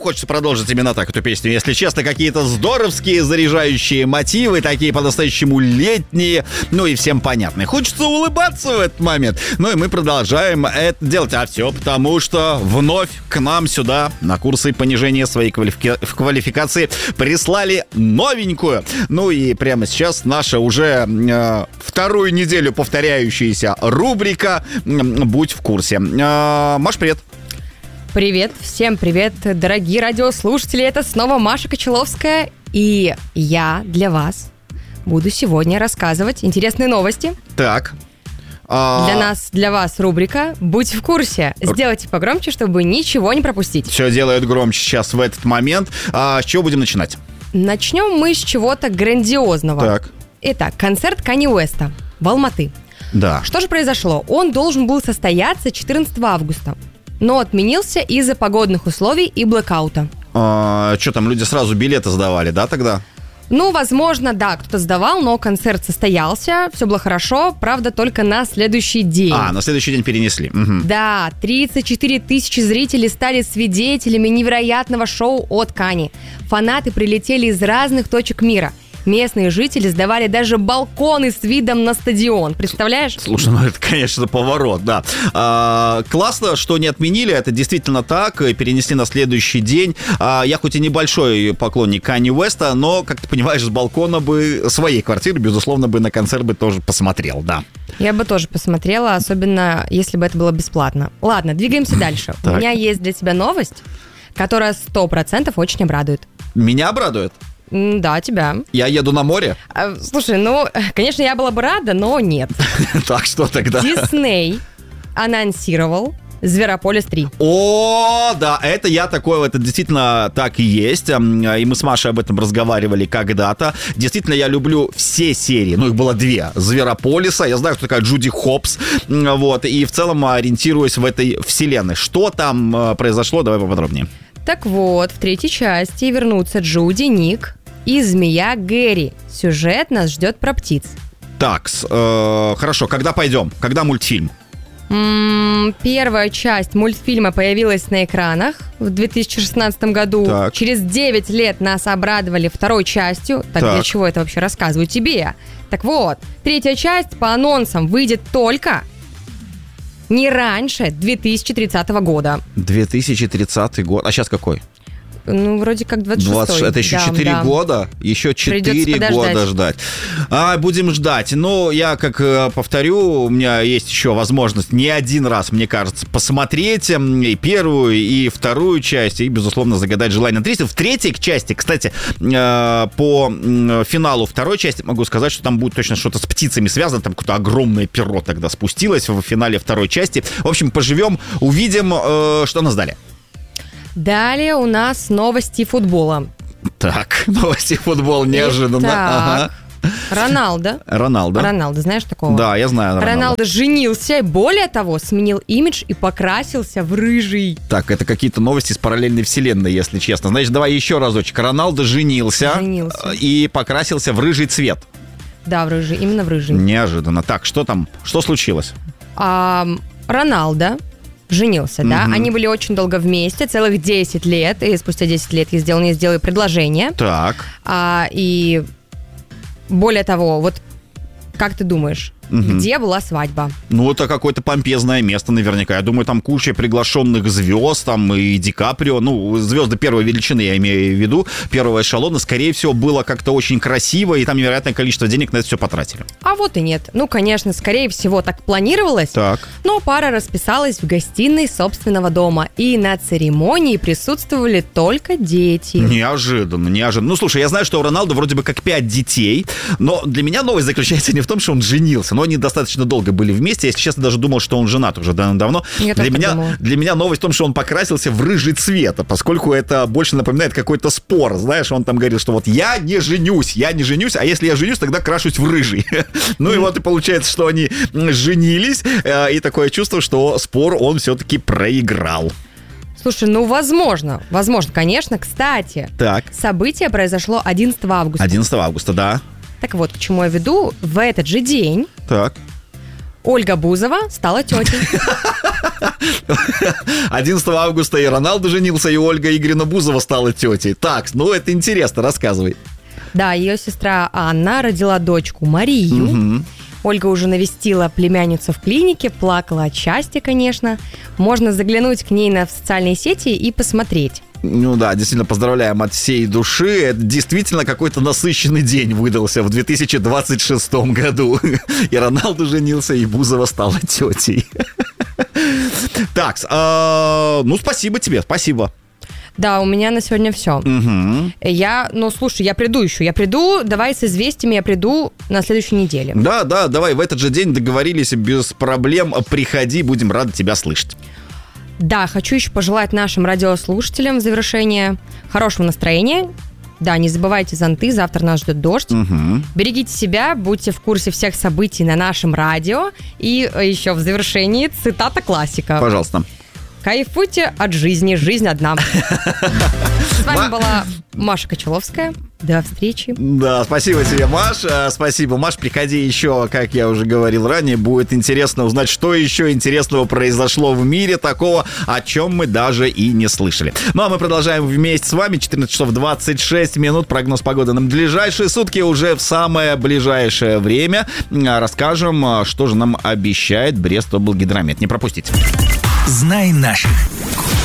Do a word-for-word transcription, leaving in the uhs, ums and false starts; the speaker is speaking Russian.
хочется продолжить именно так эту песню. Если честно, какие-то здоровские заряжающие мотивы, такие по-настоящему летние, ну и всем понятные. Хочется улыбаться в этот момент. Ну и мы продолжаем это делать. А все потому, что вновь к нам сюда на курсы понижения своей квалифика- квалификации прислали новенькую. Ну и прямо сейчас наша уже э, вторую неделю повторяющаяся рубрика «Будь в курсе». Э, Маш, привет. Привет, всем привет, дорогие радиослушатели. Это снова Маша Кочеловская. И я для вас буду сегодня рассказывать интересные новости. Так. Для нас, для вас рубрика «Будь в курсе». Сделайте погромче, чтобы ничего не пропустить. Все делают громче сейчас в этот момент. А с чего будем начинать? Начнем мы с чего-то грандиозного. Так. Итак, концерт Канье Уэста в Алматы. Да. Что же произошло? Он должен был состояться четырнадцатого августа, но отменился из-за погодных условий и блэкаута. А, что там, люди сразу билеты сдавали, да, тогда? Ну, возможно, да, кто-то сдавал, но концерт состоялся, все было хорошо, правда, только на следующий день. А, на следующий день перенесли. Угу. Да, тридцать четыре тысячи зрителей стали свидетелями невероятного шоу от Кани. Фанаты прилетели из разных точек мира. Местные жители сдавали даже балконы с видом на стадион. Представляешь? Слушай, ну это, конечно, поворот, да. А, классно, что не отменили, это действительно так, перенесли на следующий день. А, я хоть и небольшой поклонник Канье Уэста, но, как ты понимаешь, с балкона бы своей квартиры, безусловно, бы на концерт бы тоже посмотрел, да. Я бы тоже посмотрела, особенно если бы это было бесплатно. Ладно, двигаемся дальше. У меня есть для тебя новость, которая сто процентов очень обрадует. Меня обрадует? Да, тебя. Я еду на море? А, слушай, ну, конечно, я была бы рада, но нет. Так, что тогда? Дисней анонсировал «Зверополис три». О, да, это я такой, это действительно так и есть. И мы с Машей об этом разговаривали когда-то. Действительно, я люблю все серии. Ну, их было две. «Зверополиса». Я знаю, кто такая Джуди Хопс. Вот. И в целом ориентируюсь в этой вселенной. Что там произошло? Давай поподробнее. Так вот, в третьей части вернутся Джуди, Ник и змея Гэри. Сюжет нас ждет про птиц. Так, э, хорошо, когда пойдем? Когда мультфильм? М-м, первая часть мультфильма появилась на экранах в две тысячи шестнадцатом году. Так. Через девять лет нас обрадовали второй частью. Так, Так. для чего это вообще рассказываю тебе? Так вот, третья часть по анонсам выйдет только не раньше две тысячи тридцатого года. две тысячи тридцатый год. А сейчас какой? Ну, вроде как двадцать шестой. двадцать, это еще да, четыре да. года? Еще четыре года ждать. А, будем ждать. Ну, я как э, повторю, у меня есть еще возможность не один раз, мне кажется, посмотреть и первую, и вторую часть, и, безусловно, загадать желание на третью. В третьей части, кстати, э, по э, финалу второй части могу сказать, что там будет точно что-то с птицами связано, там какое-то огромное перо тогда спустилось в финале второй части. В общем, поживем, увидим, э, что нас дали. Далее у нас новости футбола. Так, новости футбола неожиданно. Итак, Ага. Роналдо. Роналдо. Роналдо, знаешь такого? Да, я знаю Роналдо. Роналдо женился, и более того, сменил имидж и покрасился в рыжий. Так, это какие-то новости из параллельной вселенной, если честно. Значит, давай еще разочек. Роналдо женился, Женился. и покрасился в рыжий цвет. Да, в рыжий, именно в рыжий. Неожиданно. Так, что там? Что случилось? А, Роналдо женился, да? Мгм. Они были очень долго вместе, целых десять лет, и спустя десять лет я сделал, не сделаю предложение. Так. А, и более того, вот как ты думаешь, Мгм. где была свадьба? Ну, это какое-то помпезное место наверняка. Я думаю, там куча приглашенных звезд, там и Ди Каприо. Ну, звезды первой величины, я имею в виду, первого эшелона. Скорее всего, было как-то очень красиво, и там невероятное количество денег на это все потратили. А вот и нет. Ну, конечно, скорее всего, так планировалось. Так. Но пара расписалась в гостиной собственного дома, и на церемонии присутствовали только дети. Неожиданно, неожиданно. Ну, слушай, я знаю, что у Роналду вроде бы как пять детей, но для меня новость заключается не в том, что он женился, но они достаточно долго были вместе. Я, если честно, даже думал, что он женат уже давно. Я для, тоже меня, думала. для меня новость в том, что он покрасился в рыжий цвет, поскольку это больше напоминает какой-то спор. Знаешь, он там говорил, что вот я не женюсь, я не женюсь, а если я женюсь, тогда крашусь в рыжий. Ну и вот и получается, что они женились, и такое чувство, что спор он все-таки проиграл. Слушай, ну, возможно, возможно, конечно. Кстати, Так. событие произошло одиннадцатого августа. одиннадцатого августа, да. Так вот, к чему я веду, в этот же день Так. Ольга Бузова стала тетей. одиннадцатого августа и Роналду женился, и Ольга Игоревна Бузова стала тетей. Так, ну это интересно, рассказывай. Да, ее сестра Анна родила дочку Марию. Угу. Ольга уже навестила племянницу в клинике, плакала от счастья, конечно. Можно заглянуть к ней на социальные сети и посмотреть. Ну да, действительно, поздравляем от всей души. Это действительно какой-то насыщенный день выдался в две тысячи двадцать шестом году. И Роналду женился, и Бузова стала тетей. Так, ну спасибо тебе, спасибо. Да, у меня на сегодня все. Угу. Я, ну, слушай, я приду еще. Я приду, давай с известиями, я приду на следующей неделе. Да, да, давай, в этот же день договорились, без проблем. Приходи, будем рады тебя слышать. Да, хочу еще пожелать нашим радиослушателям в завершение хорошего настроения. Да, не забывайте зонты, завтра нас ждет дождь. Угу. Берегите себя, будьте в курсе всех событий на нашем радио. И еще в завершении цитата классика. Пожалуйста. Кайфуйте от жизни, жизнь одна. С вами была Маша Кочеловская. До встречи. Да, спасибо тебе, Маша. Спасибо, Маш, приходи еще, как я уже говорил ранее. Будет интересно узнать, что еще интересного произошло в мире такого, о чем мы даже и не слышали. Ну, а мы продолжаем вместе с вами. четырнадцать часов двадцать шесть минут. Прогноз погоды на ближайшие сутки. Уже в самое ближайшее время расскажем, что же нам обещает Брест-Облгидромет. Не пропустите. Знай наших.